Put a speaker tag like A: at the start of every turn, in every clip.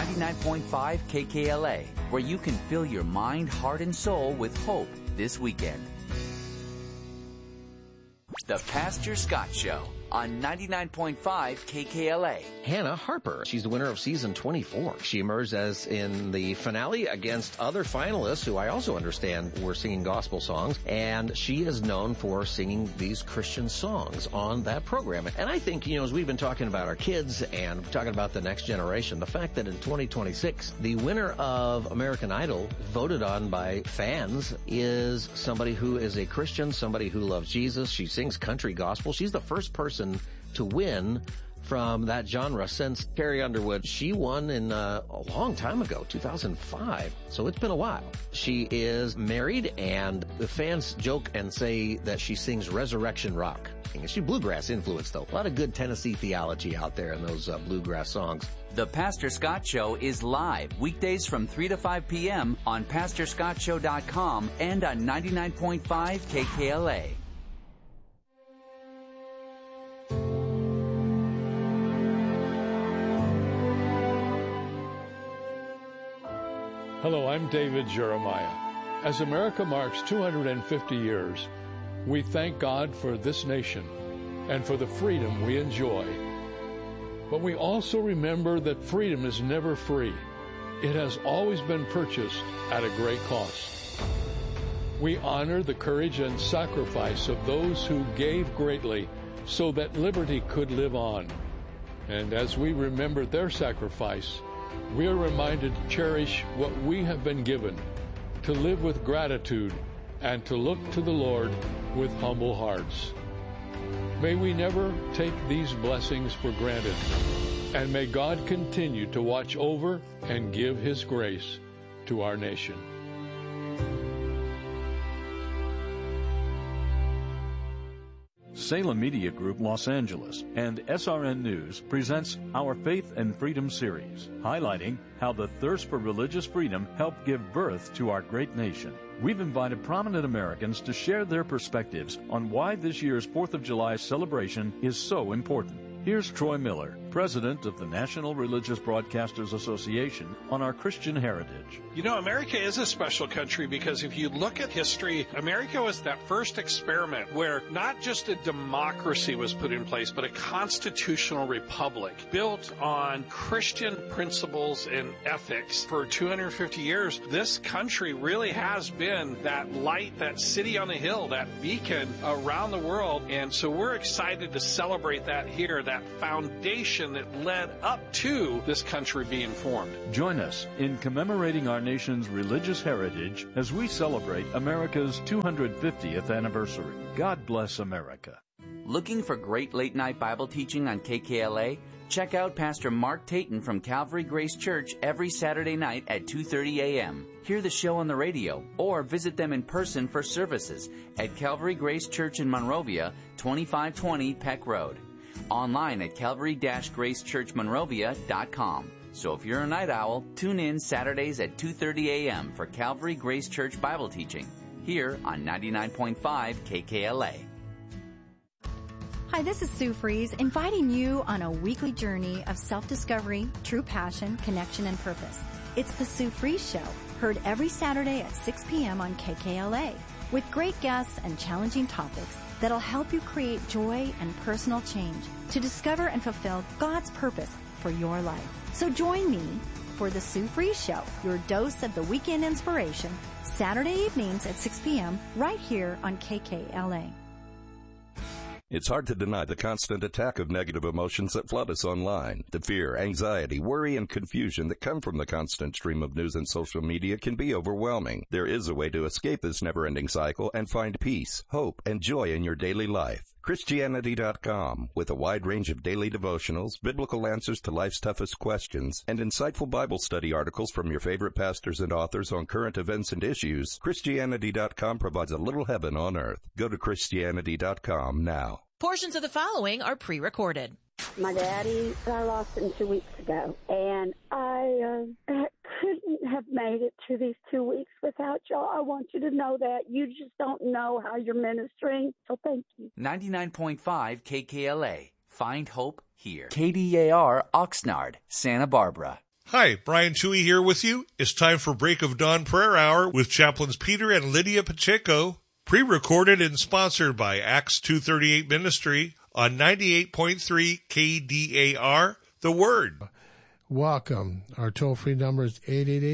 A: 99.5 KKLA, where you can fill your mind, heart, and soul with hope this weekend. The Pastor Scott Show on 99.5 KKLA.
B: Hannah Harper. She's the winner of season 24. She emerged as in the finale against other finalists who I also understand were singing gospel songs, and she is known for singing these Christian songs on that program. And I think, as we've been talking about our kids and talking about the next generation, the fact that in 2026, the winner of American Idol, voted on by fans, is somebody who is a Christian, somebody who loves Jesus. She sings country gospel. She's the first person to win from that genre since Carrie Underwood. She won in a long time ago, 2005. So it's been a while. She is married, and the fans joke and say that she sings resurrection rock. She's bluegrass influenced, though. A lot of good Tennessee theology out there in those bluegrass songs.
A: The Pastor Scott Show is live weekdays from 3 to 5 p.m. on PastorScottShow.com and on 99.5 KKLA.
C: Hello, I'm David Jeremiah. As America marks 250 years, we thank God for this nation and for the freedom we enjoy. But we also remember that freedom is never free. It has always been purchased at a great cost. We honor the courage and sacrifice of those who gave greatly so that liberty could live on. And as we remember their sacrifice, we are reminded to cherish what we have been given, to live with gratitude, and to look to the Lord with humble hearts. May we never take these blessings for granted, and may God continue to watch over and give His grace to our nation.
D: Salem Media Group Los Angeles and SRN News presents our Faith and Freedom series, highlighting how the thirst for religious freedom helped give birth to our great nation. We've invited prominent Americans to share their perspectives on why this year's 4th of July celebration is so important. Here's Troy Miller, president of the National Religious Broadcasters Association, on our Christian heritage.
E: America is a special country because if you look at history, America was that first experiment where not just a democracy was put in place, but a constitutional republic built on Christian principles and ethics. For 250 years, this country really has been that light, that city on the hill, that beacon around the world. And so we're excited to celebrate that here, that foundation that led up to this country being formed.
D: Join us in commemorating our nation's religious heritage as we celebrate America's 250th anniversary. God bless America.
A: Looking for great late-night Bible teaching on KKLA? Check out Pastor Mark Tayton from Calvary Grace Church every Saturday night at 2:30 a.m. Hear the show on the radio or visit them in person for services at Calvary Grace Church in Monrovia, 2520 Peck Road. Online at calvary-gracechurchmonrovia.com. So if you're a night owl, tune in Saturdays at 2:30 a.m. for Calvary Grace Church Bible teaching here on 99.5 KKLA.
F: Hi, this is Sue Fries, inviting you on a weekly journey of self-discovery, true passion, connection, and purpose. It's the Sue Fries Show, heard every Saturday at 6 p.m. on KKLA, with great guests and challenging topics that'll help you create joy and personal change to discover and fulfill God's purpose for your life. So join me for the Sue Fries Show, your dose of the weekend inspiration, Saturday evenings at 6 p.m. right here on KKLA.
G: It's hard to deny the constant attack of negative emotions that flood us online. The fear, anxiety, worry, and confusion that come from the constant stream of news and social media can be overwhelming. There is a way to escape this never-ending cycle and find peace, hope, and joy in your daily life. Christianity.com, with a wide range of daily devotionals, biblical answers to life's toughest questions, and insightful Bible study articles from your favorite pastors and authors on current events and issues, Christianity.com provides a little heaven on earth. Go to Christianity.com now.
H: Portions of the following are pre-recorded.
I: My daddy, I lost him 2 weeks ago, and I couldn't have made it through these 2 weeks without y'all. I want you to know that. You just don't know how you're ministering, so thank you.
A: 99.5 KKLA. Find hope here. KDAR Oxnard, Santa Barbara.
J: Hi, Brian Toohey here with you. It's time for Break of Dawn Prayer Hour with Chaplains Peter and Lydia Pacheco, pre-recorded and sponsored by Acts 238 Ministry on 98.3 KDAR, The Word.
K: Welcome. Our toll-free number is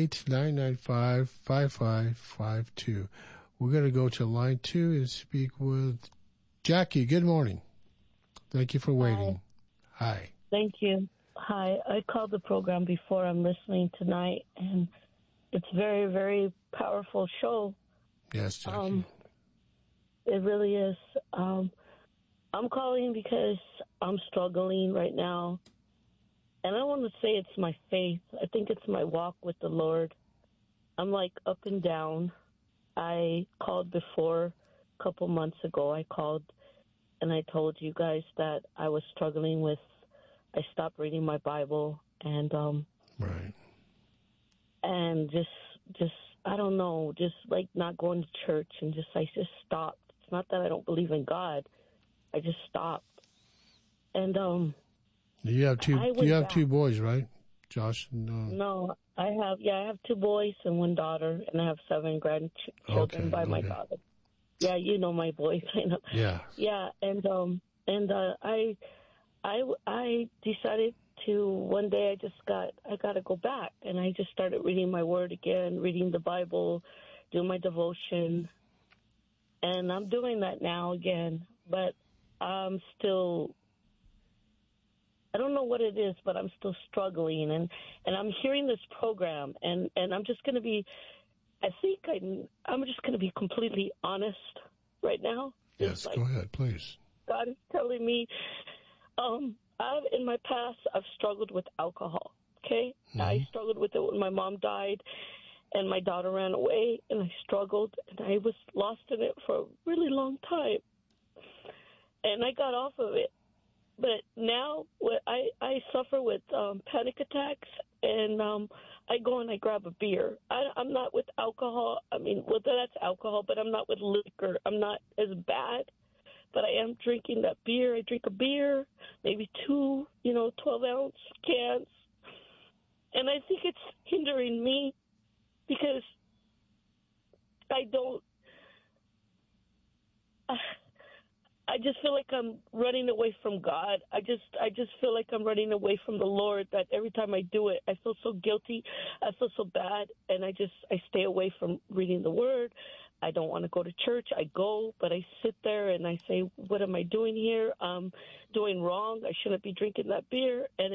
K: 888-995-5552. We're going to go to line 2 and speak with Jackie. Good morning. Thank you for waiting. Hi.
L: Thank you. Hi. I called the program before. I'm listening tonight, and it's very, very powerful show.
K: Yes, Jackie.
L: It really is. I'm calling because I'm struggling right now. And I want to say it's my faith. I think it's my walk with the Lord. I'm like up and down. I called before a couple months ago. I called and I told you guys that I was struggling with, I stopped reading my Bible and,
K: right.
L: And just, I don't know, just like not going to church and I just stopped. It's not that I don't believe in God. I just stopped. And,
K: You have two boys, right, Josh?
L: No, I have 2 boys and 1 daughter, and I have 7 grandchildren by my daughter. Yeah, you know my boys. I know.
K: Yeah.
L: Yeah, and I decided to one day I got to go back, and I just started reading my Word again, reading the Bible, doing my devotion, and I'm doing that now again, but I'm still. I don't know what it is, but I'm still struggling, and I'm hearing this program, and I'm just going to be, I think I'm just going to be completely honest right now.
K: Yes, go ahead, please.
L: God is telling me, in my past, I've struggled with alcohol, okay? Mm-hmm. I struggled with it when my mom died, and my daughter ran away, and I struggled, and I was lost in it for a really long time, and I got off of it. But now I suffer with panic attacks, and I go and I grab a beer. I'm not with alcohol. I mean, well, that's alcohol, but I'm not with liquor. I'm not as bad, but I am drinking that beer. I drink a beer, maybe 2, 12-ounce cans. And I think it's hindering me because I just feel like I'm running away from God. I just feel like I'm running away from the Lord, that every time I do it, I feel so guilty. I feel so bad, and I stay away from reading the Word. I don't want to go to church. I go, but I sit there and I say, what am I doing here? I'm doing wrong. I shouldn't be drinking that beer. And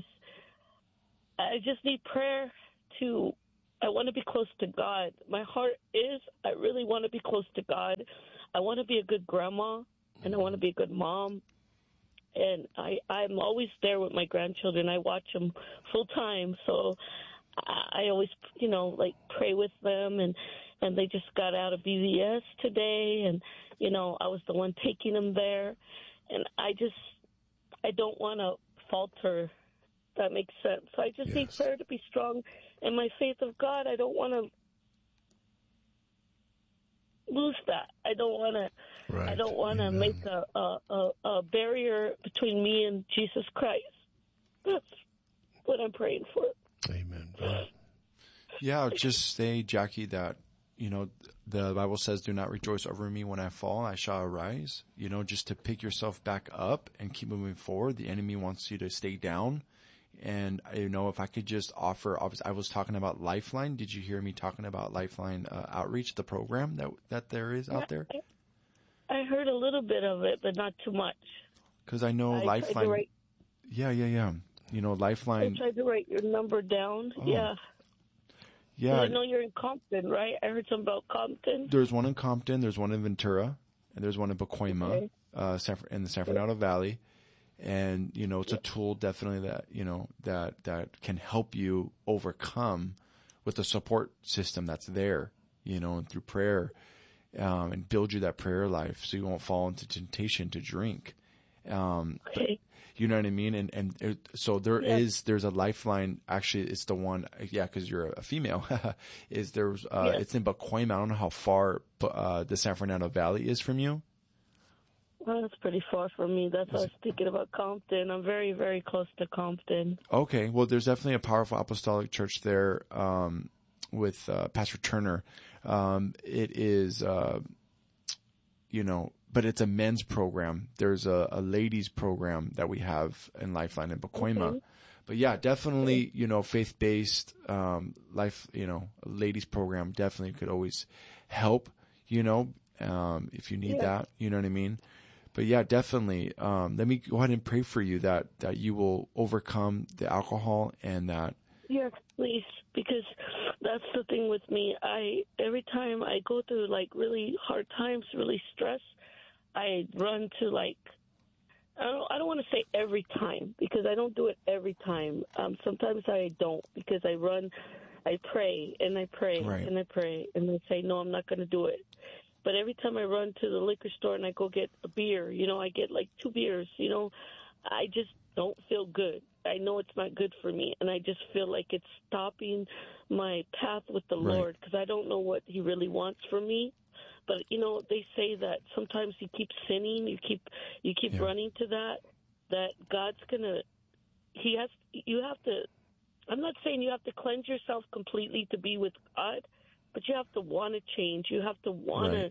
L: I just need prayer I want to be close to God. My heart is, I really want to be close to God. I want to be a good grandma. And I want to be a good mom. And I'm always there with my grandchildren. I watch them full time. So I always, pray with them. And they just got out of BVS today. And, I was the one taking them there. And I don't want to falter. That makes sense. So I just need prayer to be strong in my faith of God. I don't want to lose that. I don't want to. Right. I don't want to make a barrier between me and Jesus Christ. That's what I'm praying for.
K: Amen. Right.
M: Yeah, I'll just say, Jackie, that the Bible says, "Do not rejoice over me when I fall; I shall arise." Just to pick yourself back up and keep moving forward. The enemy wants you to stay down. And, if I could just offer, I was talking about Lifeline. Did you hear me talking about Lifeline Outreach, the program that there is out there?
L: I heard a little bit of it, but not too much.
M: Because I know Lifeline. Yeah. Lifeline.
L: I tried to write your number down. Oh. Yeah.
M: Yeah.
L: I know you're in Compton, right? I heard something about Compton.
M: There's one in Compton. There's one in Ventura. And there's one in Pacoima, in the San Fernando Valley. And, it's a tool definitely that can help you overcome with the support system that's there, and through prayer, and build you that prayer life so you won't fall into temptation to drink. But, you know what I mean? So there's a Lifeline. Actually, it's the one, cause you're a female it's in Pacoima. I don't know how far, the San Fernando Valley is from you.
L: Well, that's pretty far from me. That's why I was thinking about Compton. I'm very, very close to Compton.
M: Okay. Well, there's definitely a powerful apostolic church there with Pastor Turner. It is, but it's a men's program. There's a ladies program that we have in Lifeline in Pacoima. Okay. But yeah, definitely, faith-based life, ladies program definitely could always help, if you need that, you know what I mean? But yeah, definitely. Let me go ahead and pray for you that you will overcome the alcohol and that.
L: Yes, please, because that's the thing with me. Every time I go through like really hard times, really stress, I run to like, I don't want to say every time because I don't do it every time. Sometimes I don't because I pray and I pray and I pray and I say, no, I'm not going to do it. But every time I run to the liquor store and I go get a beer, I get like 2 beers, I just don't feel good. I know it's not good for me, and I just feel like it's stopping my path with the Lord because I don't know what he really wants from me. But, they say that sometimes you keep sinning, you keep running to that God's going to you have to, I'm not saying you have to cleanse yourself completely to be with God, but you have to want to change. You have to want to,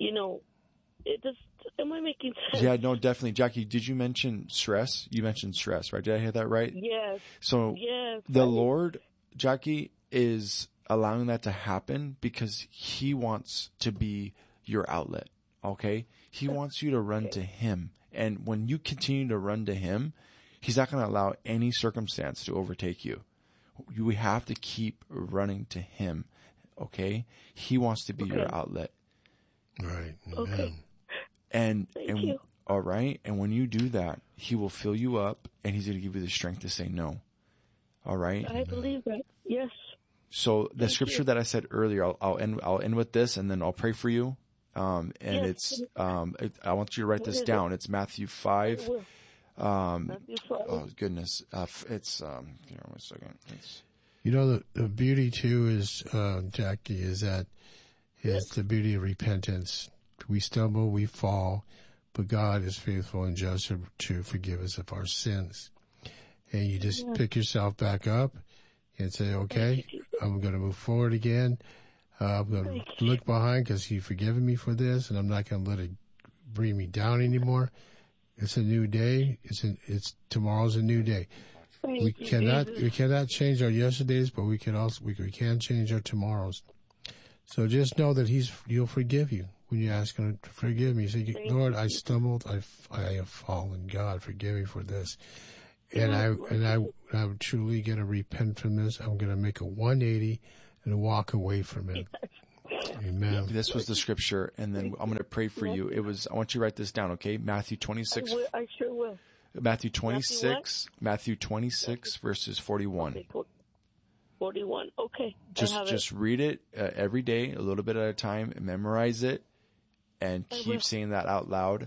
L: am I making sense?
M: Yeah, no, definitely. Jackie, did you mention stress? You mentioned stress, right? Did I hear that right?
L: Yes.
M: So the Lord, Jackie, is allowing that to happen because he wants to be your outlet, okay? He wants you to run to him. And when you continue to run to him, he's not going to allow any circumstance to overtake you. We have to keep running to him. Okay, he wants to be your outlet.
K: Right.
L: Okay.
M: And
L: you.
M: All right. And when you do that, he will fill you up, and he's going to give you the strength to say no. All right.
L: I believe that. Yes.
M: So the scripture that I said earlier, I'll end with this, and then I'll pray for you. It's I want you to write this down. It's Matthew 5.
L: Matthew 5.
M: Oh goodness. It's here. 1 second. It's.
K: The beauty too is, Jackie, is that it's the beauty of repentance. We stumble, we fall, but God is faithful and just to forgive us of our sins. And you just pick yourself back up and say, okay, I'm going to move forward again. I'm going to look behind because He's forgiven me for this, and I'm not going to let it bring me down anymore. It's a new day. Tomorrow's a new day. We cannot change our yesterdays, but we can change our tomorrows. So just know that He'll forgive you when you ask Him to forgive me. You say, Lord, I stumbled, I have fallen. God, forgive me for this, and I'm truly going to repent from this. I'm going to make a 180 and walk away from it. Amen.
M: This was the scripture, and then I'm going to pray for you. I want you to write this down, okay? Matthew 26.
L: I sure will.
M: Matthew 26, verses 41.
L: Okay, 41. Okay.
M: Just read it every day, a little bit at a time, and memorize it, and keep saying that out loud.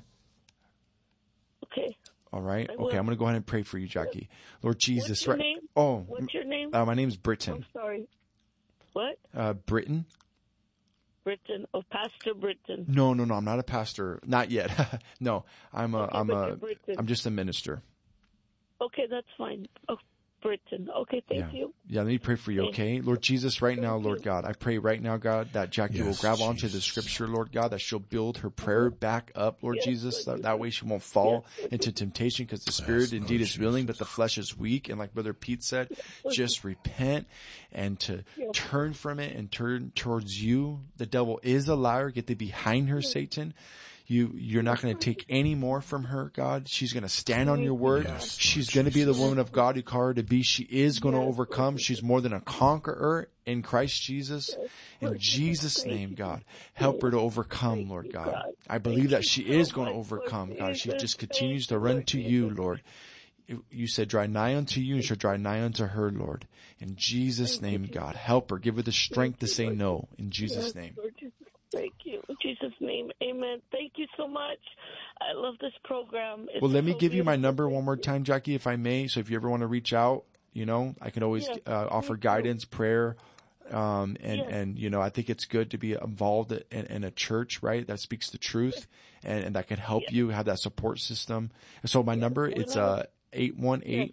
L: Okay.
M: All right. Okay, I'm going to go ahead and pray for you, Jackie. Lord Jesus.
L: What's your name?
M: Oh.
L: What's your name?
M: My name's Britton.
L: I'm sorry. What?
M: Britton.
L: Britton. Oh, Pastor Britton.
M: No, I'm not a pastor. Not yet. No, I'm just a minister.
L: Okay, that's fine. Oh, Britton. Okay, thank you.
M: Yeah, let me pray for you, okay? Lord Jesus, right now, Lord God, I pray right now, God, that Jackie will grab onto the scripture, Lord God, that she'll build her prayer back up, Lord Jesus, that way she won't fall into temptation, because the spirit indeed is willing, but the flesh is weak. And like Brother Pete said, just repent and to turn from it and turn towards you. The devil is a liar. Get thee behind her, Satan. You're not going to take any more from her, God. She's going to stand on your word. Yes, she's going to be the woman of God you call her to be. She is going to overcome. She's more than a conqueror in Christ Jesus. In Jesus' name, God, help her to overcome, Lord God. I believe that she is going to overcome, God. She just continues to run to you, Lord. You said, draw nigh unto you and shall draw nigh unto her, Lord. In Jesus' name, God, help her. Give her the strength to say no. In Jesus' name.
L: Thank you. In Jesus' name, amen. Thank you so much. I love this program.
M: Well, let me give you my number one more time, Jackie, if I may. So if you ever want to reach out, I can always offer guidance, prayer, And you know, I think it's good to be involved in a church, right? That speaks the truth and that can help you have that support system. And so my number, it's 818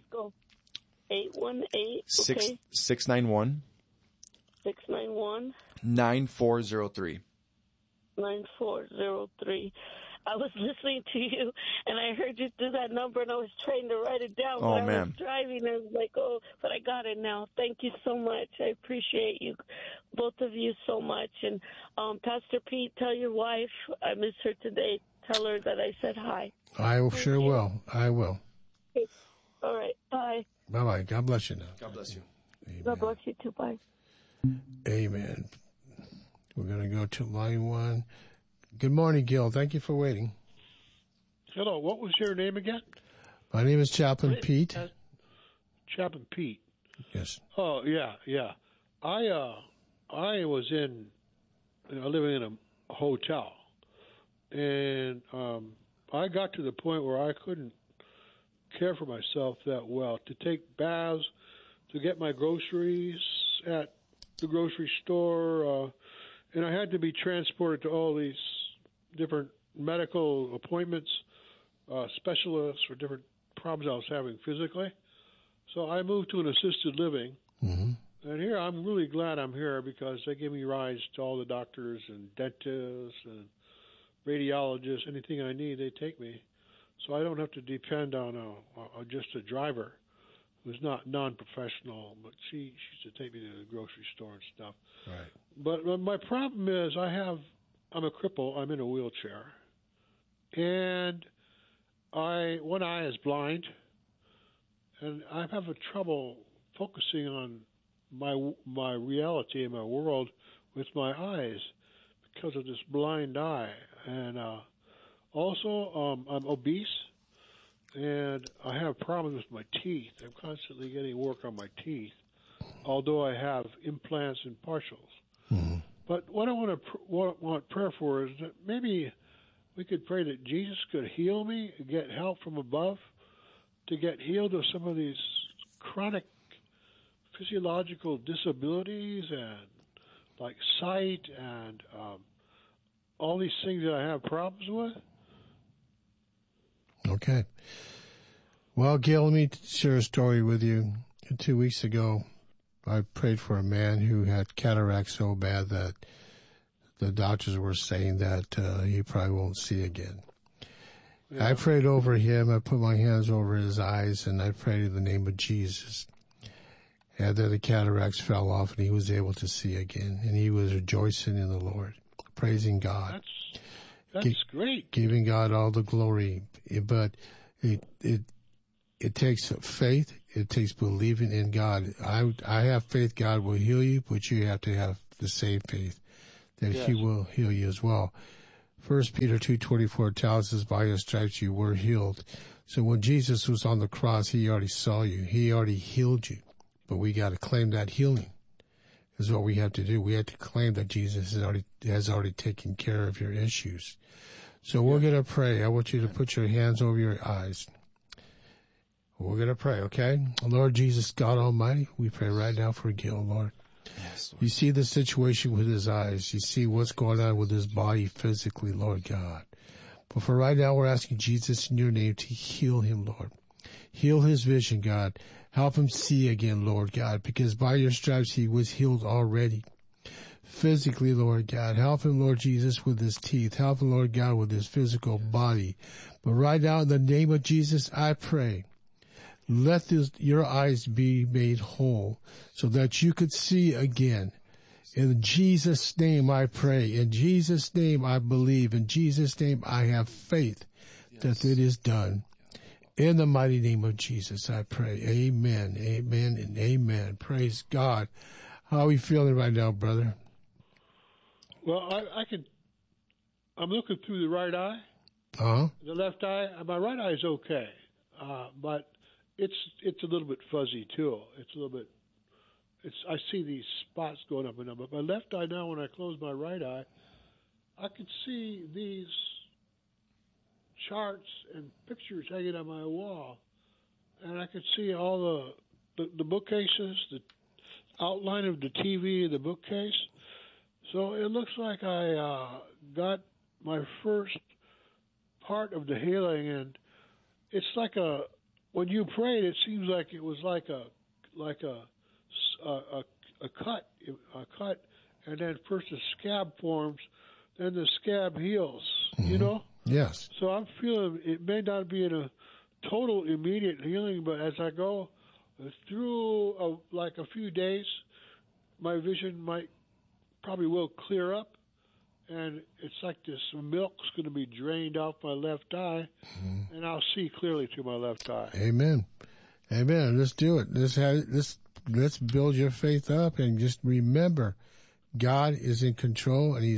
M: 691 9403.
L: 9403. I was listening to you, and I heard you do that number, and I was trying to write it down.
M: Oh,
L: but
M: man.
L: I was driving, and I was like, but I got it now. Thank you so much. I appreciate you, both of you, so much. And Pastor Pete, tell your wife I miss her today. Tell her that I said hi.
K: I sure will. I will.
L: Okay. All right. Bye.
K: Bye-bye. God bless you now.
M: God bless you.
K: Amen.
L: God bless you, too. Bye.
K: Amen. We're going to go to line 1. Good morning, Gil. Thank you for waiting.
N: Hello. What was your name again?
K: My name is Chaplain Pete.
N: Chaplain Pete.
K: Yes.
N: Oh, yeah. I was living in a hotel, and I got to the point where I couldn't care for myself that well, to take baths, to get my groceries at the grocery store, and I had to be transported to all these different medical appointments, specialists for different problems I was having physically. So I moved to an assisted living.
K: Mm-hmm.
N: And here, I'm really glad I'm here because they give me rides to all the doctors and dentists and radiologists. Anything I need, they take me. So I don't have to depend on just a driver who's not non-professional, but she used to take me to the grocery store and stuff.
K: Right.
N: But my problem is I'm a cripple. I'm in a wheelchair. And one eye is blind, and I have trouble focusing on my reality and my world with my eyes because of this blind eye. And also, I'm obese, and I have problems with my teeth. I'm constantly getting work on my teeth, although I have implants and partials.
K: Mm-hmm.
N: But what I want prayer for is that maybe we could pray that Jesus could heal me, get help from above, to get healed of some of these chronic physiological disabilities and like sight and all these things that I have problems with.
K: Okay. Well, Gil, let me share a story with you. 2 weeks ago, I prayed for a man who had cataracts so bad that the doctors were saying that he probably won't see again. Yeah. I prayed over him. I put my hands over his eyes, and I prayed in the name of Jesus. And then the cataracts fell off, and he was able to see again. And he was rejoicing in the Lord, praising God.
N: That's great.
K: Giving God all the glory. But it takes faith. It takes believing in God. I have faith God will heal you, but you have to have the same faith that He will heal you as well. 1 Peter 2:24 tells us, by His stripes you were healed. So when Jesus was on the cross, He already saw you. He already healed you. But we got to claim that healing is what we have to do. We have to claim that Jesus has already taken care of your issues. So we're going to pray. I want you to put your hands over your eyes. We're going to pray, okay? Lord Jesus, God Almighty, we pray right now for Gil, Lord.
M: Yes, Lord.
K: You see the situation with his eyes. You see what's going on with his body physically, Lord God. But for right now, we're asking Jesus in your name to heal him, Lord. Heal his vision, God. Help him see again, Lord God, because by your stripes he was healed already. Physically, Lord God. Help him, Lord Jesus, with his teeth. Help him, Lord God, with his physical body. But right now, in the name of Jesus, I pray, let your eyes be made whole so that you could see again. In Jesus' name I pray. In Jesus' name I believe. In Jesus' name I have faith that it is done. In the mighty name of Jesus I pray. Amen, amen, and amen. Praise God. How are you feeling right now, brother?
N: Well, I'm looking through the right eye.
K: Uh-huh.
N: The left eye, my right eye is okay. But it's a little bit fuzzy too. I see these spots going up and down. But my left eye now, when I close my right eye, I can see these charts and pictures hanging on my wall, and I can see all the bookcases, outline of the TV, the bookcase. So it looks like I got my first part of the healing, and it's like when you prayed, it seems like it was like a cut, and then first the scab forms, then the scab heals.
K: Mm-hmm.
N: You know?
K: Yes.
N: So I'm feeling it may not be in a total immediate healing, but as I go through like a few days, my vision probably will clear up, and it's like this milk's going to be drained off my left eye, and I'll see clearly through my left eye.
K: Amen. Amen. Let's do it. Let's build your faith up, and just remember, God is in control, and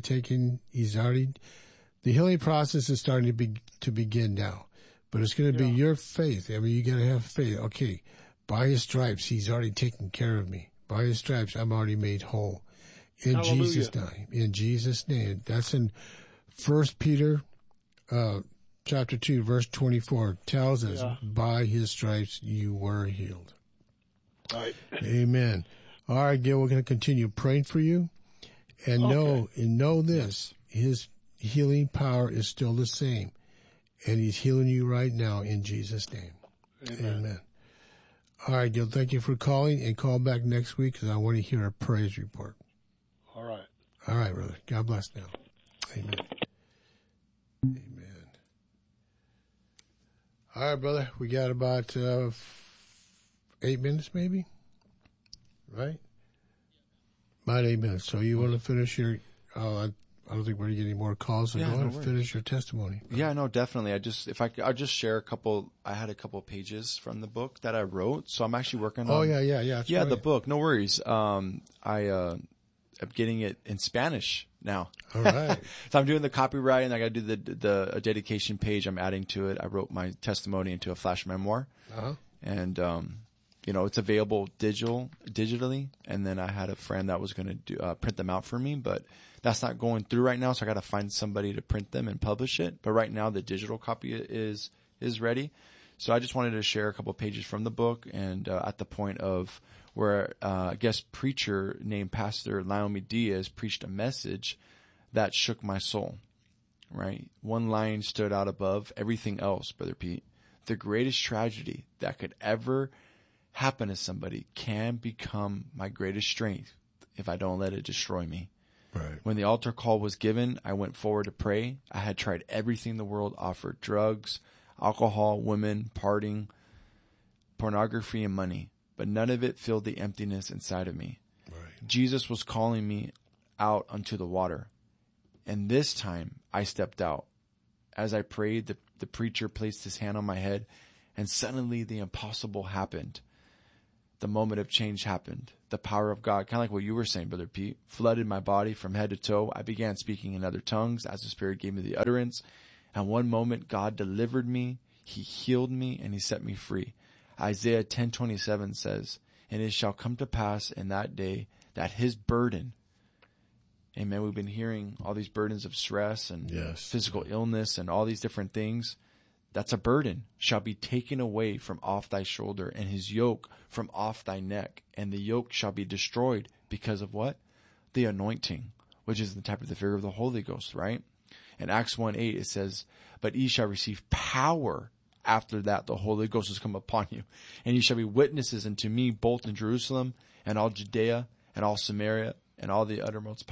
K: the healing process is starting to begin now. But it's going to be your faith. I mean, you got to have faith. Okay, by his stripes, he's already taken care of me. By his stripes, I'm already made whole. In
N: Hallelujah.
K: Jesus' name. In Jesus' name. That's in 1 Peter chapter 2, verse 24. Tells us, by his stripes you were healed.
N: Right.
K: Amen. All right, Gil, we're going to continue praying for you. And know this, his healing power is still the same. And he's healing you right now in Jesus' name. Amen. All right, Gil, thank you for calling, and call back next week because I want to hear a praise report.
N: All right.
K: All right, brother. God bless now. Amen. Amen. All right, brother. We got about 8 minutes, maybe? Right? About 8 minutes. So you want to finish your... I don't think we're going to get any more calls. So go ahead and finish your testimony.
M: Yeah, no, definitely. I'll just share I had a couple pages from the book that I wrote. So I'm actually working on.
K: Oh, yeah. That's right.
M: The book. No worries. I'm getting it in Spanish now.
K: All right.
M: So I'm doing the copyright, and I got to do the dedication page. I'm adding to it. I wrote my testimony into a flash memoir. And, it's available digitally. And then I had a friend that was going to print them out for me, but that's not going through right now. So I got to find somebody to print them and publish it. But right now the digital copy is ready. So I just wanted to share a couple of pages from the book, and at the point of where a guest preacher named Pastor Naomi Diaz preached a message that shook my soul, right? One line stood out above everything else, Brother Pete. The greatest tragedy that could ever happen to somebody can become my greatest strength if I don't let it destroy me.
K: Right.
M: When the altar call was given, I went forward to pray. I had tried everything the world offered: drugs, alcohol, women, partying, pornography, and money. But none of it filled the emptiness inside of me.
K: Right.
M: Jesus was calling me out onto the water. And this time I stepped out. As I prayed, the preacher placed his hand on my head, and suddenly the impossible happened. The moment of change happened. The power of God, kind of like what you were saying, Brother Pete, flooded my body from head to toe. I began speaking in other tongues as the Spirit gave me the utterance. And one moment, God delivered me. He healed me, and he set me free. Isaiah 10:27 says, "And it shall come to pass in that day that his burden," amen, we've been hearing all these burdens of stress and physical illness and all these different things. That's a burden, "shall be taken away from off thy shoulder, and his yoke from off thy neck. And the yoke shall be destroyed," because of what? The anointing, which is the type of the figure of the Holy Ghost, right? In Acts 1:8 it says, "But ye shall receive power after that the Holy Ghost has come upon you. And ye shall be witnesses unto me both in Jerusalem and all Judea and all Samaria and all the uttermost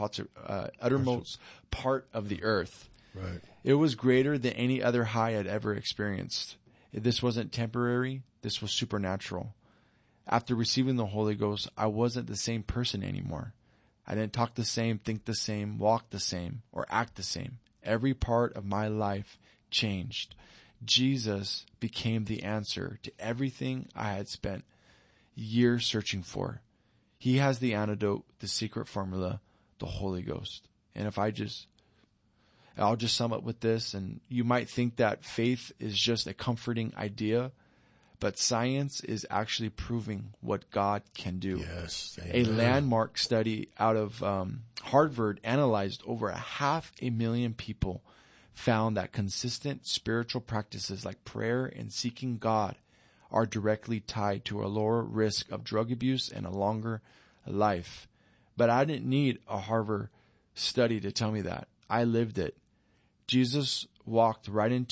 M: part of the earth."
K: Right.
M: It was greater than any other high I'd ever experienced. This wasn't temporary. This was supernatural. After receiving the Holy Ghost, I wasn't the same person anymore. I didn't talk the same, think the same, walk the same, or act the same. Every part of my life changed. Jesus became the answer to everything I had spent years searching for. He has the antidote, the secret formula, the Holy Ghost. And I'll just sum up with this, and you might think that faith is just a comforting idea, but science is actually proving what God can do.
K: Yes.
M: A landmark study out of Harvard analyzed over 500,000 people, found that consistent spiritual practices like prayer and seeking God are directly tied to a lower risk of drug abuse and a longer life. But I didn't need a Harvard study to tell me that. I lived it. Jesus walked right in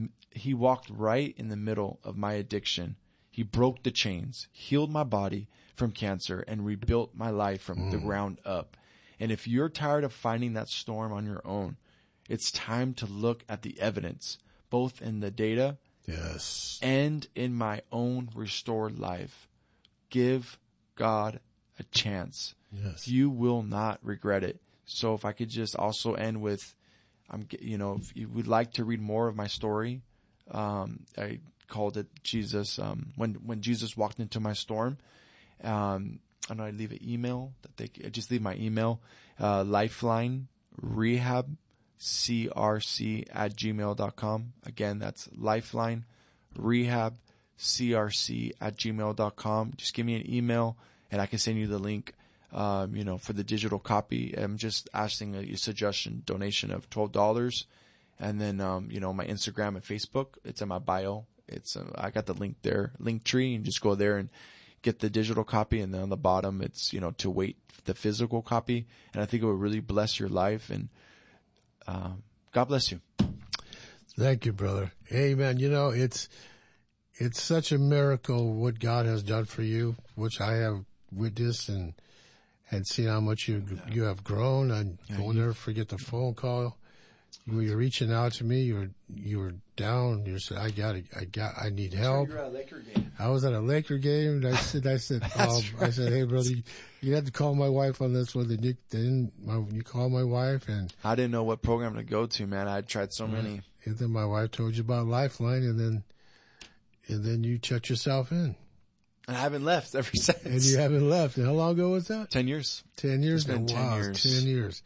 M: the middle of my addiction. He broke the chains, healed my body from cancer, and rebuilt my life from the ground up. And if you're tired of fighting that storm on your own, it's time to look at the evidence, both in the data and in my own restored life. Give God a chance.
K: Yes.
M: You will not regret it. So if I could just also end with, if you would like to read more of my story, I called it Jesus. When Jesus walked into my storm, I leave an email I just leave my email, Lifeline Rehab crc@gmail.com. Again, that's Lifeline Rehab crc@gmail.com. Just give me an email and I can send you the link. For the digital copy. I'm just asking a suggestion donation of $12. And then, my Instagram and Facebook, it's in my bio. I got the link there, Linktree, and just go there and get the digital copy. And then on the bottom, it's, to wait the physical copy. And I think it will really bless your life. And, God bless you.
K: Thank you, brother. Amen. It's such a miracle what God has done for you, which I have witnessed and seen how much you have grown. And I will never forget the phone call. You were reaching out to me. You were down. You said, I need help.
M: You're at a Laker game.
K: I was at a Laker game. And I said, hey, brother, you had to call my wife on this one. Then you called my wife, and
M: I didn't know what program to go to, man. I tried so many.
K: And then my wife told you about Lifeline, and then you checked yourself in.
M: And I haven't left ever since.
K: And you haven't left. And how long ago was that?
M: 10 years.
K: 10 years?
M: It's been 10 years.
K: 10 years.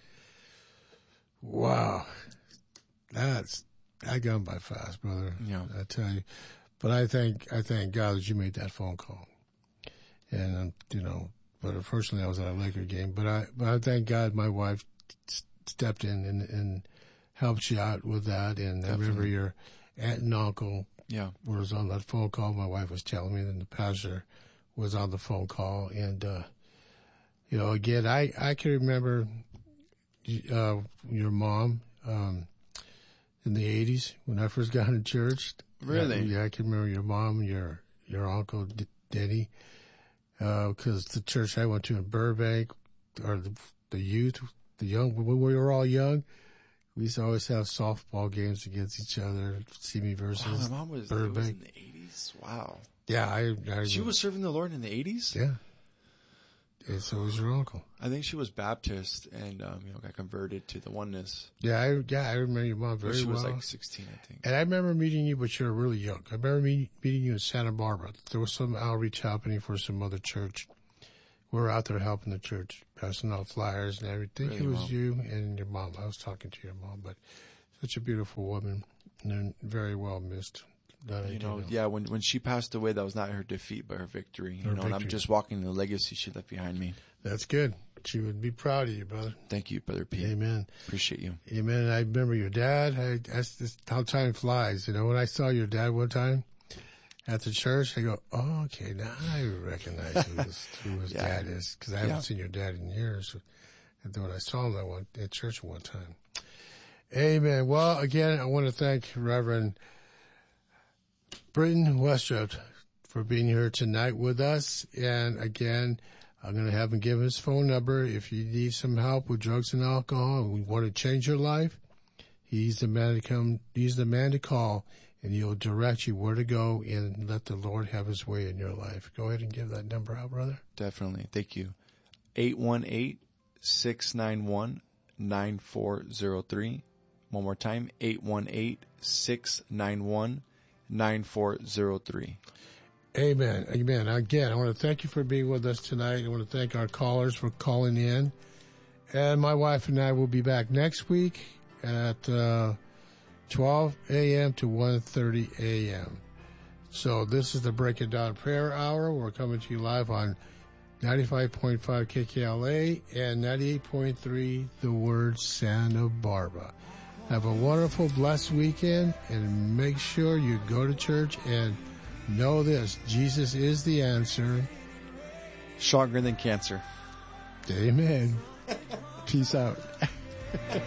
K: Wow. That gone by fast, brother.
M: Yeah.
K: I tell you. But I thank God that you made that phone call. And, but unfortunately I was at a Laker game. But I thank God my wife stepped in and helped you out with that. And I remember your aunt and uncle was on that phone call. My wife was telling me that the pastor was on the phone call. And, again, I can remember your mom in the 80s when I first got in church.
M: Really?
K: Yeah, I can remember your mom and your uncle Denny, because the church I went to in Burbank, or the youth, the young, when we were all young, we used to always have softball games against each other. Simi versus
M: my mom was
K: Burbank.
M: In the 80s. Wow.
K: Yeah, I
M: she was serving the Lord in the 80s?
K: Yeah. And so was your uncle.
M: I think she was Baptist and, got converted to the oneness.
K: Yeah, I remember your mom very well.
M: She was like 16, I think.
K: And I remember meeting you, but you were really young. I remember meeting you in Santa Barbara. There was some outreach happening for some other church. We were out there helping the church, passing out flyers and everything. Really, it was you and your mom. I was talking to your mom, but such a beautiful woman and very well missed.
M: When she passed away, that was not her defeat, but her victory. And I'm just walking the legacy she left behind me.
K: That's good. She would be proud of you, brother.
M: Thank you, Brother Pete.
K: Amen.
M: Appreciate you.
K: Amen. And I remember your dad. That's just how time flies. When I saw your dad one time at the church, I go, oh, okay, now I recognize who his dad is, because I haven't seen your dad in years. And then when I saw him at church one time. Amen. Well, again, I want to thank Reverend Britton Westrup for being here tonight with us. And again, I'm going to have him give his phone number. If you need some help with drugs and alcohol and we want to change your life, he's the man to come. He's the man to call, and he'll direct you where to go and let the Lord have his way in your life. Go ahead and give that number out, brother.
M: Definitely. Thank you. 818-691-9403. One more time, 818-691-9403.
K: Amen. Amen. Again, I want to thank you for being with us tonight. I want to thank our callers for calling in. And my wife and I will be back next week at 12 a.m. to 1:30 a.m. So this is the Break It Down Prayer Hour. We're coming to you live on 95.5 KKLA and 98.3 The Word Santa Barbara. Have a wonderful, blessed weekend, and make sure you go to church and know this, Jesus is the answer.
M: Stronger than cancer.
K: Amen. Peace out.